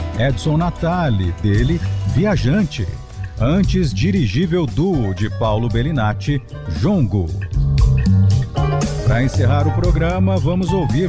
Edson Natali, dele Viajante. Antes, Dirigível Duo, de Paulo Bellinati, Jongo. Para encerrar o programa, vamos ouvir